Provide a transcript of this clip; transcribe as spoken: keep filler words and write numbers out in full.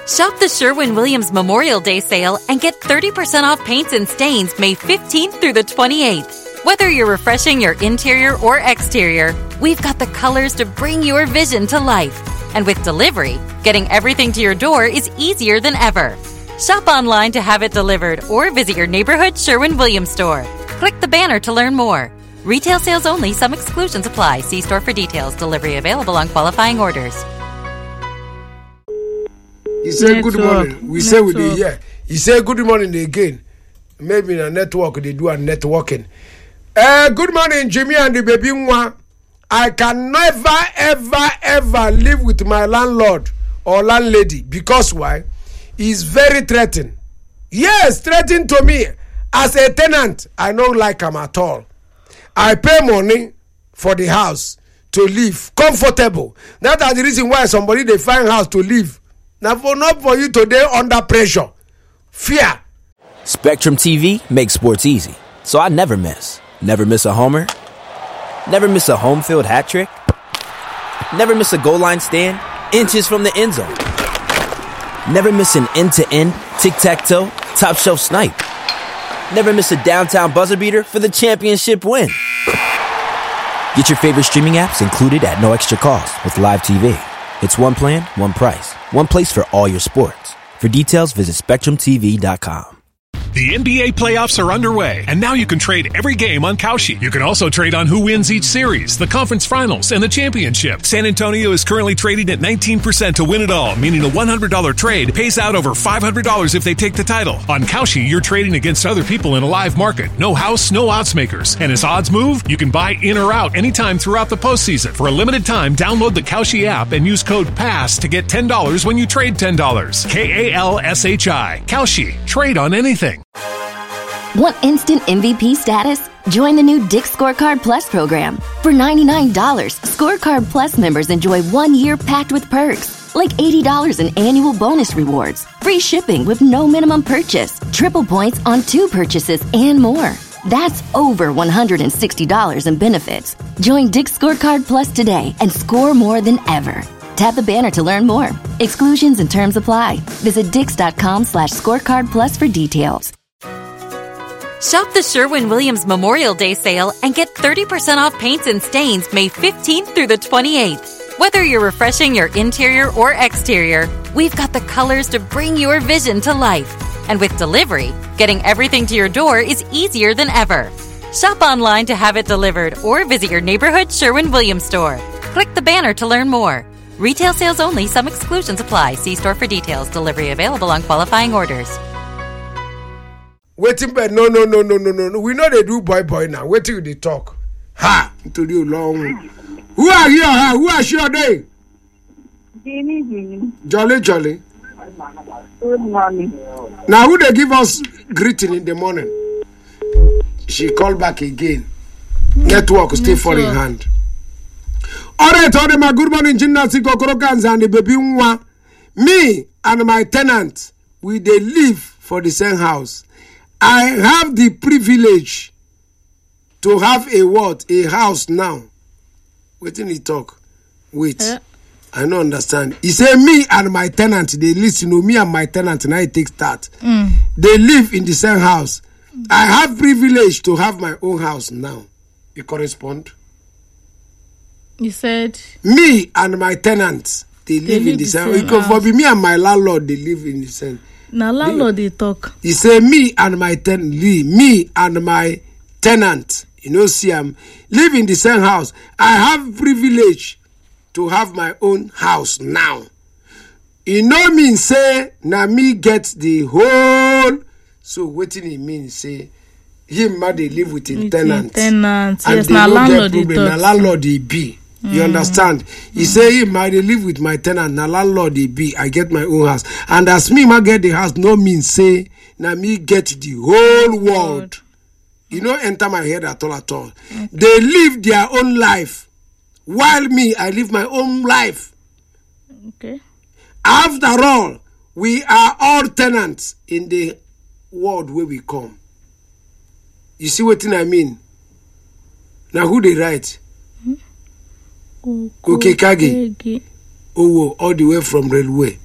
Shop the Sherwin-Williams Memorial Day sale and get thirty percent off paints and stains May fifteenth through the twenty-eighth. Whether you're refreshing your interior or exterior, we've got the colors to bring your vision to life. And with delivery, getting everything to your door is easier than ever. Shop online to have it delivered or visit your neighborhood Sherwin-Williams store. Click the banner to learn more. Retail sales only. Some exclusions apply. See store for details. Delivery available on qualifying orders. He said good morning. We say we dey here. He said good morning again. Maybe in a network they do a networking. Uh, good morning, Jimmy and the baby Nwa. I can never, ever, ever live with my landlord or landlady because why? He's very threatening. Yes, threatening to me. As a tenant, I don't like him at all. I pay money for the house to live comfortable. That is the reason why somebody they find house to live. Now, for not for you today under pressure, fear. Spectrum T V makes sports easy, so I never miss. Never miss a homer. Never miss a home field hat trick. Never miss a goal line stand inches from the end zone. Never miss an end-to-end tic-tac-toe top shelf snipe. Never miss a downtown buzzer beater for the championship win. Get your favorite streaming apps included at no extra cost with Live T V. It's one plan, one price, one place for all your sports. For details, visit spectrum t v dot com. The N B A playoffs are underway, and now you can trade every game on Kalshi. You can also trade on who wins each series, the conference finals, and the championship. San Antonio is currently trading at nineteen percent to win it all, meaning a one hundred dollars trade pays out over five hundred dollars if they take the title. On Kalshi, you're trading against other people in a live market. No house, no odds makers. And as odds move, you can buy in or out anytime throughout the postseason. For a limited time, download the Kalshi app and use code PASS to get ten dollars when you trade ten dollars. K A L S H I. Kalshi. Trade on anything. Want instant M V P status? Join the new Dick's Scorecard Plus program. For ninety-nine dollars, Scorecard Plus members enjoy one year packed with perks, like eighty dollars in annual bonus rewards, free shipping with no minimum purchase, triple points on two purchases, and more. That's over one hundred sixty dollars in benefits. Join Dick's Scorecard Plus today and score more than ever. Tap the banner to learn more. Exclusions and terms apply. Visit dix.com slash scorecard plus for details. Shop the Sherwin-Williams Memorial Day sale and get thirty percent off paints and stains May fifteenth through the twenty-eighth. Whether you're refreshing your interior or exterior, we've got the colors to bring your vision to life. And with delivery, getting everything to your door is easier than ever. Shop online to have it delivered or visit your neighborhood Sherwin-Williams store. Click the banner to learn more. Retail sales only. Some exclusions apply. See store for details. Delivery available on qualifying orders. Waiting, but no, no, no, no, no, no, no. We know they do boy, boy now. Wait till they talk. Ha! Into you long. Who are you? Ha? Who are you day? Jimmy, Jimmy. Jolly, jolly. Good morning. Now, who they give us greeting in the morning? She called back again. Network still fall in hand. All right, all right, my good morning, Gymnastic Okorokans and the baby Nwa. Me and my tenant, we they live for the same house. I have the privilege to have a what? A house now. Wait till he talk. Wait. Uh. I don't understand. He say me and my tenant, they listen to me and my tenant, and I take start. Mm. They live in the same house. Mm. I have privilege to have my own house now. You correspond? You said? Me and my tenant, they, they live in the same house. Because for me and my landlord, they live in the same. Now landlord they, they talk. He say me and my tenant, me and my tenant, you know, see, I'm live in the same house. I have privilege to have my own house now. You know mean say na me get the whole. So what did he mean say him ma they live with him tenant. Tenant. And yes, they na don't landlord get problem. Na landlord he be. You mm. understand? He mm. say him ma they live with my tenant. Na landlord he be. I get my own house. And as me ma get the house, no mean say na me get the whole world. You know, enter my head at all at all. Okay. They live their own life. While me, I live my own life. Okay. After all, we are all tenants in the world where we come. You see what I mean? Now who they write? Hmm? Okekage. Owo, all the way from railway.